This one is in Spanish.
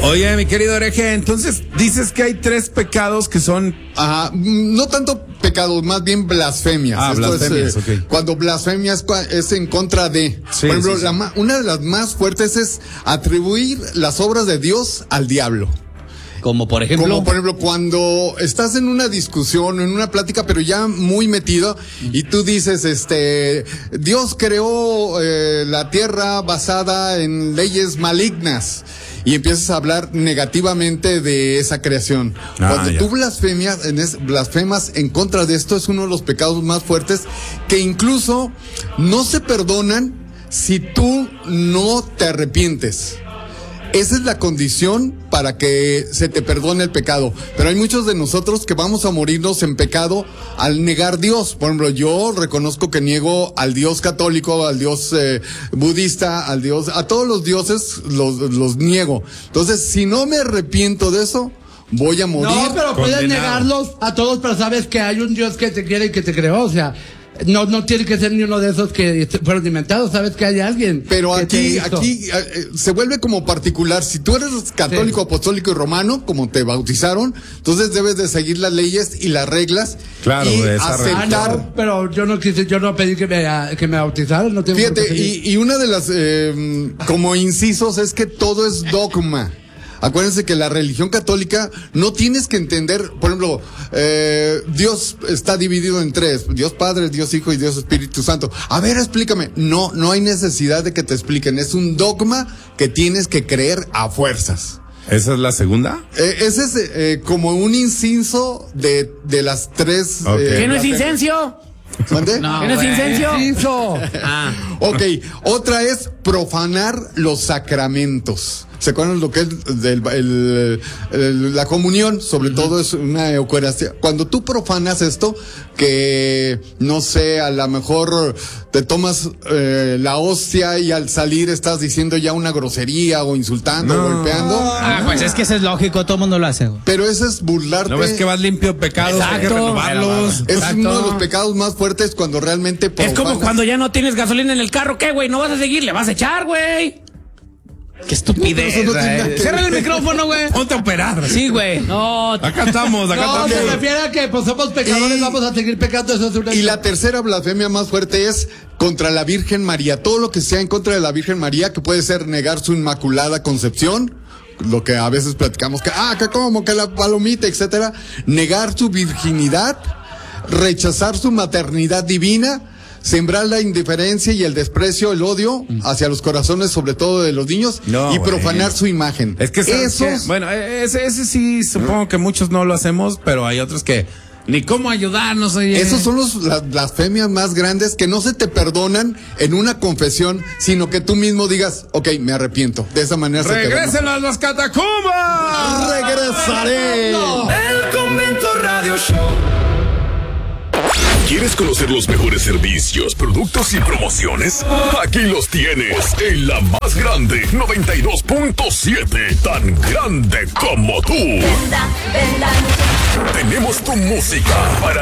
Oye, mi querido hereje, entonces dices que hay 3 pecados que son... Ajá, no tanto pecados, más bien blasfemias. Blasfemias, ok. Cuando blasfemia es en contra de. Sí, por ejemplo, sí. una de las más fuertes es atribuir las obras de Dios al diablo. Como por ejemplo, cuando estás en una discusión, en una plática, pero ya muy metido, y tú dices, Dios creó la tierra basada en leyes malignas, y empiezas a hablar negativamente de esa creación. Cuando tú blasfemas en contra de esto, es uno de los pecados más fuertes, que incluso no se perdonan si tú no te arrepientes. Esa es la condición para que se te perdone el pecado. Pero hay muchos de nosotros que vamos a morirnos en pecado al negar Dios. Por ejemplo, yo reconozco que niego al Dios católico, al Dios budista, a todos los dioses los niego. Entonces, si no me arrepiento de eso, voy a morir. No, pero puedes negarlos a todos, pero sabes que hay un Dios que te quiere y que te creó, o sea... No tiene que ser ni uno de esos que fueron inventados, sabes que hay alguien. Pero aquí se vuelve como particular. Si tú eres católico, apostólico y romano, como te bautizaron, entonces debes de seguir las leyes y las reglas. Claro, y aceptar. No, pero yo no pedí que me bautizaran. No tengo. Fíjate, y una de las como incisos es que todo es dogma. Acuérdense que la religión católica no tienes que entender, por ejemplo, Dios está dividido en 3, Dios Padre, Dios Hijo y Dios Espíritu Santo. A ver, explícame. No hay necesidad de que te expliquen, es un dogma que tienes que creer a fuerzas. ¿Esa es la segunda? Ese es como un inciso de las 3. Okay. ¿Qué no es incencio? ¿Mande? ¿Qué no es incencio? Ok, otra es profanar los sacramentos. ¿Se acuerdan lo que es la comunión? Sobre todo es una eucaristía. Cuando tú profanas esto, que no sé, a lo mejor te tomas la hostia y al salir estás diciendo ya una grosería o insultando, golpeando. pues es que eso es lógico, todo el mundo lo hace. Pero eso es burlarte. ¿No ves que vas limpio de pecados? Hay que renovarlos. Es uno de los pecados más fuertes cuando realmente profanas. Es como cuando ya no tienes gasolina en el carro, ¿qué, güey? No vas a seguir, le vas a echar, güey. Qué estupidez. Cierra el micrófono, güey. Ponte a operar. Sí, güey. No. Acá estamos. No, se refiere a que pues somos pecadores, vamos a seguir pecando. Eso es una... Y la tercera blasfemia más fuerte es contra la Virgen María. Todo lo que sea en contra de la Virgen María, que puede ser negar su inmaculada concepción, lo que a veces platicamos, que como que la palomita, etcétera. Negar su virginidad, rechazar su maternidad divina, sembrar la indiferencia y el desprecio, el odio hacia los corazones, sobre todo de los niños, y profanar su imagen. Es que bueno, ese sí supongo que muchos no lo hacemos, pero hay otros que ni cómo ayudarnos. Esos son las blasfemias más grandes que no se te perdonan en una confesión, sino que tú mismo digas, ok, me arrepiento. De esa manera ¡regresen a las catacumbas! ¡Regresaré! El Convento Radio Show. ¿Quieres conocer los mejores servicios, productos y promociones? Aquí los tienes en la más grande, 92.7, tan grande como tú. Tenemos tu música para